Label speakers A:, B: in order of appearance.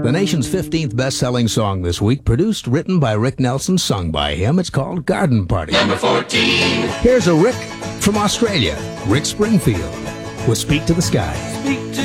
A: The nation's 15th best-selling song this week, produced, written by Rick Nelson, sung by him. It's called Garden Party.
B: Number 14.
A: Here's a Rick from Australia, Rick Springfield, with Speak to the Sky.
B: Speak to